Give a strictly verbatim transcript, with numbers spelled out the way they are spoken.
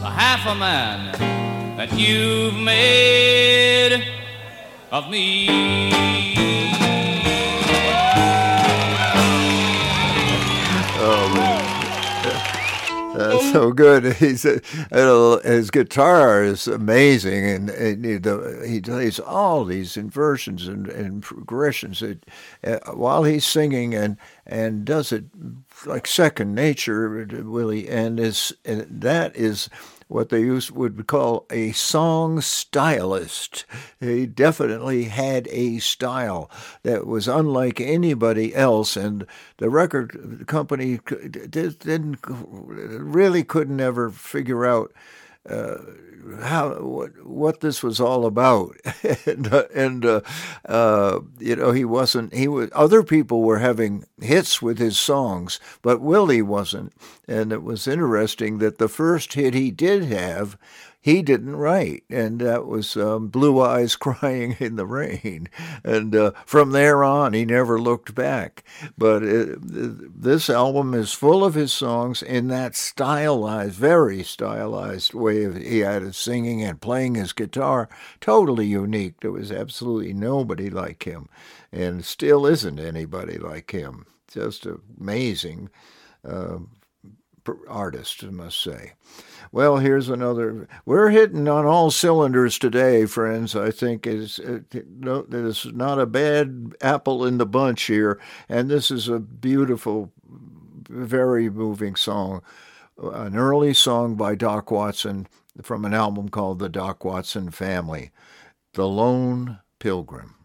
the half a man that you've made of me. That's so good. He's uh, his guitar is amazing, and, and he, the, he plays all these inversions and, and progressions that, uh, while he's singing, and and does it like second nature, Willie. And is and that is what they used would call a song stylist. He definitely had a style that was unlike anybody else, and the record company didn't really couldn't ever figure out uh, how what, what this was all about. and uh, and uh, uh, you know, he wasn't. He was. Other people were having hits with his songs, but Willie wasn't. And it was interesting that the first hit he did have, he didn't write, and that was um, Blue Eyes Crying in the Rain. And uh, from there on, he never looked back. But it, this album is full of his songs in that stylized, very stylized way of, he had of singing and playing his guitar, totally unique. There was absolutely nobody like him, and still isn't anybody like him. Just amazing uh, artist, I must say. Well, here's another. We're hitting on all cylinders today, friends. I think it's, it, no, there's not a bad apple in the bunch here, and this is a beautiful, very moving song, an early song by Doc Watson from an album called The Doc Watson Family, The Lone Pilgrim.